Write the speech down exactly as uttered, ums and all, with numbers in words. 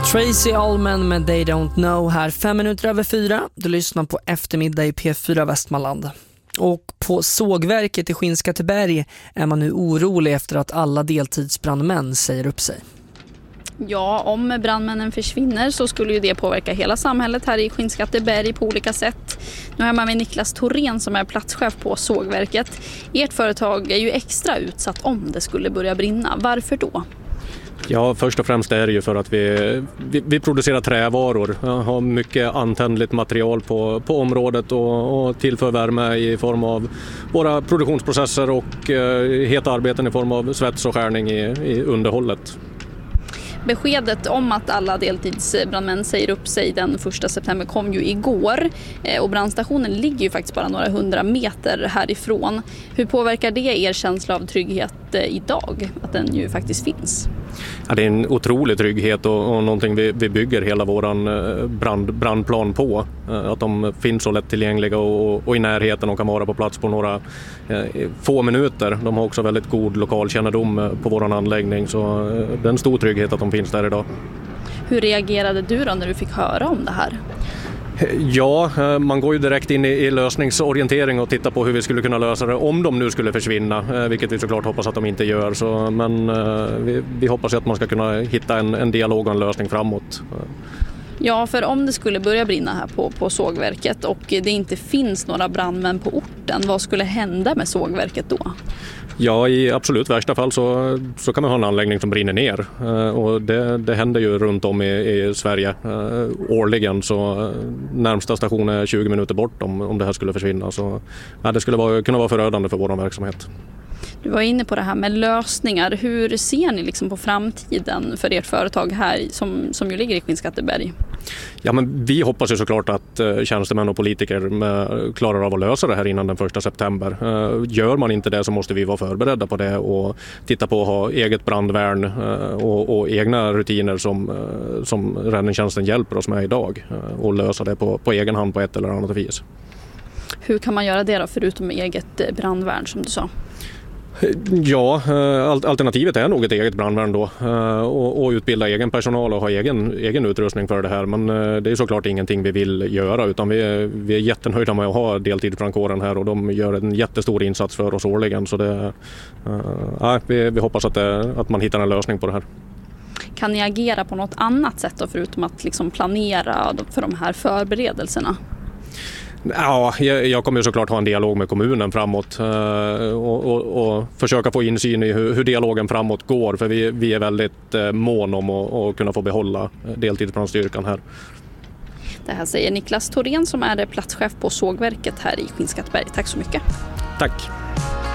Tracy Allman med They Don't Know här, fem minuter över fyra. Du lyssnar på eftermiddag i P fyra Västmanland. Och på sågverket i Skinnskatteberg är man nu orolig efter att alla deltidsbrandmän säger upp sig. Ja, om brandmännen försvinner så skulle ju det påverka hela samhället här i Skinnskatteberg på olika sätt. Nu är man med Niklas Thorén som är platschef på sågverket. Ert företag är ju extra utsatt om det skulle börja brinna. Varför då? Ja, först och främst är det ju för att vi, vi, vi producerar trävaror, har mycket antändligt material på, på området och, och tillför värme i form av våra produktionsprocesser och eh, heta arbeten i form av svets och skärning i, i underhållet. Beskedet om att alla deltidsbrandmän säger upp sig den första september kom ju igår och brandstationen ligger ju faktiskt bara några hundra meter härifrån. Hur påverkar det er känsla av trygghet idag, att den ju faktiskt finns? Ja, det är en otrolig trygghet och, och någonting vi, vi bygger hela våran brand, brandplan på. Att de finns så lättillgängliga och, och i närheten och kan vara på plats på några eh, få minuter. De har också väldigt god lokalkännedom på våran anläggning, så det är en stor trygghet att de finns där idag. Hur reagerade du då när du fick höra om det här? Ja, man går ju direkt in i lösningsorientering och tittar på hur vi skulle kunna lösa det om de nu skulle försvinna, vilket vi såklart hoppas att de inte gör. Så, men vi, vi hoppas att man ska kunna hitta en, en dialog och en lösning framåt. Ja, för om det skulle börja brinna här på, på sågverket och det inte finns några brandmän på orten, vad skulle hända med sågverket då? Ja, i absolut värsta fall så, så kan man ha en anläggning som brinner ner. Och det, det händer ju runt om i, i Sverige uh, årligen, så uh, närmsta station är tjugo minuter bort om, om det här skulle försvinna. Så ja, det skulle vara, kunna vara förödande för vår verksamhet. Du var inne på det här med lösningar. Hur ser ni liksom på framtiden för ert företag här som, som ju ligger i Skinnskatteberg? Ja, men vi hoppas ju såklart att uh, tjänstemän och politiker med, klarar av att lösa det här innan den första september. Uh, gör man inte det så måste vi vara förberedda på det och titta på att ha eget brandvärn uh, och, och egna rutiner som, uh, som räddningstjänsten hjälper oss med idag uh, och lösa det på, på egen hand på ett eller annat vis. Hur kan man göra det då, förutom eget brandvärn som du sa? Ja, alternativet är nog ett eget brandvärn då och, och utbilda egen personal och ha egen, egen utrustning för det här. Men det är såklart ingenting vi vill göra, utan vi är, vi är jättenöjda med att ha deltidsbrandkåren här och de gör en jättestor insats för oss årligen. Så det, äh, vi, vi hoppas att, det, att man hittar en lösning på det här. Kan ni agera på något annat sätt då, förutom att liksom planera för de här förberedelserna? Ja, jag kommer ju såklart ha en dialog med kommunen framåt och, och, och försöka få insyn i hur, hur dialogen framåt går, för vi, vi är väldigt mån om att, att kunna få behålla deltidsbrandstyrkan här. Det här säger Niklas Thorén som är platschef på sågverket här i Skinnskatteberg. Tack så mycket. Tack.